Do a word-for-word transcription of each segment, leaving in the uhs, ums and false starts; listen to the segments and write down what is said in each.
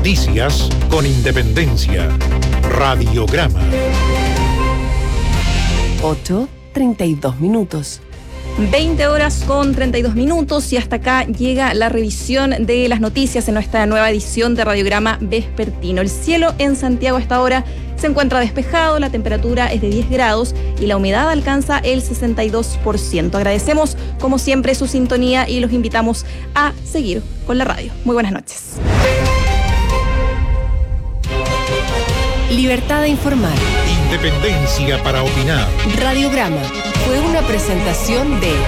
Noticias con independencia. Radiograma. ocho, treinta y dos minutos. veinte horas con treinta y dos minutos y hasta acá llega la revisión de las noticias en nuestra nueva edición de Radiograma Vespertino. El cielo en Santiago a esta hora se encuentra despejado, la temperatura es de diez grados y la humedad alcanza el sesenta y dos por ciento. Agradecemos como siempre su sintonía y los invitamos a seguir con la radio. Muy buenas noches. Libertad de informar. Independencia para opinar. Radiograma fue una presentación de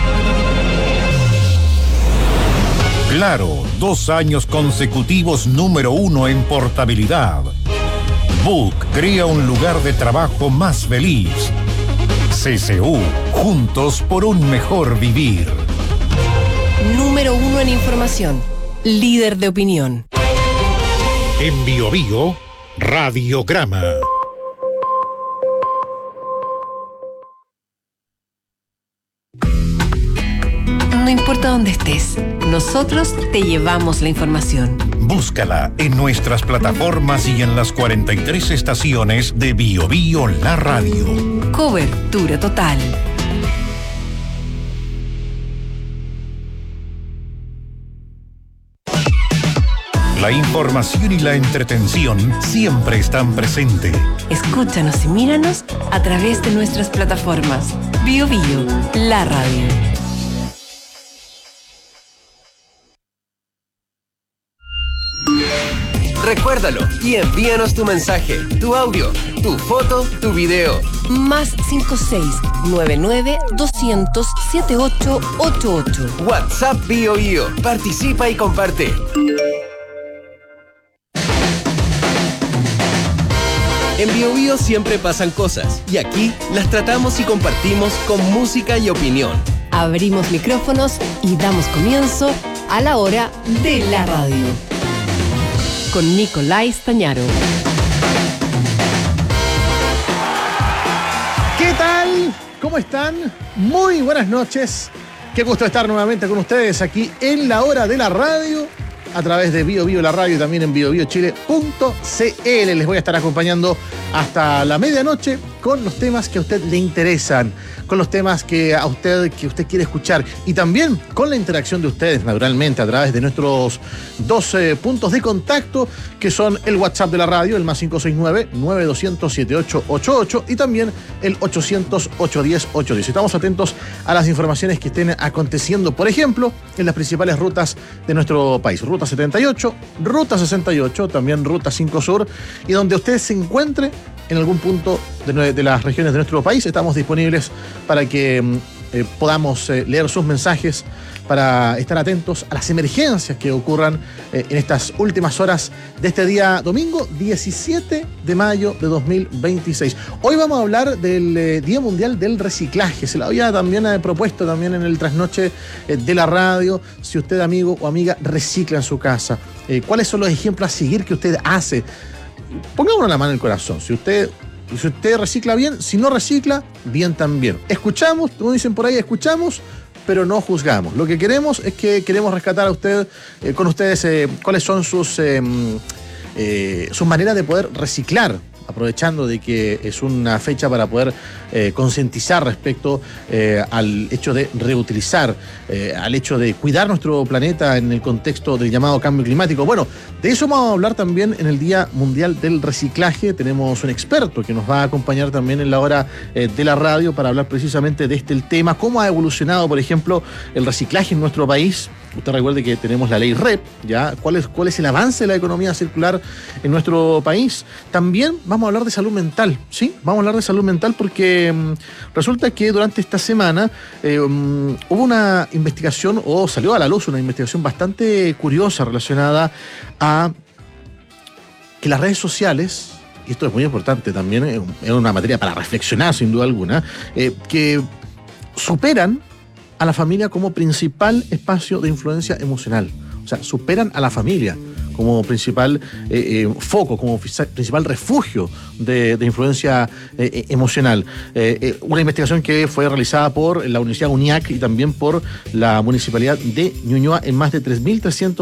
Claro, dos años consecutivos número uno en portabilidad. Book crea un lugar de trabajo más feliz. C C U, juntos por un mejor vivir. número uno en información, líder de opinión. En Bio Bio, Radiograma. No importa dónde estés, nosotros te llevamos la información. Búscala en nuestras plataformas y en las cuarenta y tres estaciones de Bio Bio La Radio. Cobertura total. La información y la entretención siempre están presentes. Escúchanos y míranos a través de nuestras plataformas. Bio Bio, la radio. Recuérdalo y envíanos tu mensaje, tu audio, tu foto, tu video. Más cinco seis nueve nueve doscientos setenta y ocho ochenta y ocho. WhatsApp Bio Bio. Participa y comparte. En Bio Bio siempre pasan cosas y aquí las tratamos y compartimos con música y opinión. Abrimos micrófonos y damos comienzo a la hora de la radio. Con Nicolás Stañaro. ¿Qué tal? ¿Cómo están? Muy buenas noches. Qué gusto estar nuevamente con ustedes aquí en la hora de la radio, a través de Bio Bio la radio y también en bio bio chile punto c l. Les voy a estar acompañando hasta la medianoche con los temas que a usted le interesan, con los temas que a usted, que usted quiere escuchar y también con la interacción de ustedes, naturalmente, a través de nuestros dos eh, puntos de contacto, que son el WhatsApp de la radio, el más cinco seis nueve, nueve dos cero cero, siete ocho ocho ocho y también el ochocientos, ochocientos diez, ochocientos diez. Estamos atentos a las informaciones que estén aconteciendo, por ejemplo, en las principales rutas de nuestro país. Ruta setenta y ocho, Ruta sesenta y ocho, también Ruta cinco Sur, y donde usted se encuentre en algún punto de, de las regiones de nuestro país, estamos disponibles para que eh, podamos eh, leer sus mensajes, para estar atentos a las emergencias que ocurran eh, en estas últimas horas de este día domingo, diecisiete de mayo de dos mil veintiséis. Hoy vamos a hablar del eh, Día Mundial del Reciclaje. Se lo había también eh, propuesto también en el trasnoche eh, de la radio. Si usted, amigo o amiga, recicla en su casa, eh, ¿cuáles son los ejemplos a seguir que usted hace? Pongámonos la mano en el corazón. Si usted, si usted recicla bien, si no recicla, bien también. Escuchamos, como dicen por ahí, escuchamos, pero no juzgamos. Lo que queremos es que queremos rescatar a usted, eh, con ustedes, eh, cuáles son sus, eh, eh, sus maneras de poder reciclar, aprovechando de que es una fecha para poder eh, concientizar respecto eh, al hecho de reutilizar, eh, al hecho de cuidar nuestro planeta en el contexto del llamado cambio climático. Bueno, de eso vamos a hablar también en el Día Mundial del Reciclaje. Tenemos un experto que nos va a acompañar también en la hora eh, de la radio para hablar precisamente de este el tema, cómo ha evolucionado, por ejemplo, el reciclaje en nuestro país. Usted recuerde que tenemos la ley R E P, ¿ya? ¿Cuál es, cuál es el avance de la economía circular en nuestro país? También vamos a hablar de salud mental, ¿sí? Vamos a hablar de salud mental porque um, resulta que durante esta semana eh, um, hubo una investigación, o salió a la luz una investigación bastante curiosa relacionada a que las redes sociales, y esto es muy importante también, es una materia para reflexionar sin duda alguna, eh, que superan a la familia como principal espacio de influencia emocional. O sea, superan a la familia como principal eh, eh, foco, como principal refugio de, de influencia eh, emocional. Eh, eh, una investigación que fue realizada por la Universidad UNIAC y también por la Municipalidad de Ñuñoa en más de tres mil trescientos